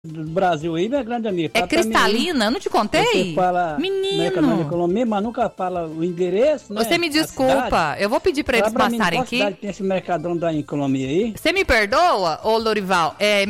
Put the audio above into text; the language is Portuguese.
do Brasil aí, minha grande amiga. É cristalina? Eu não te contei? Você fala Menino. Colômbia, mas nunca fala o endereço, né? Você me desculpa. Eu vou pedir pra eles passarem aqui. Qual cidade tem esse Mercadão da Colômbia aí? Você me perdoa, ô Lorival?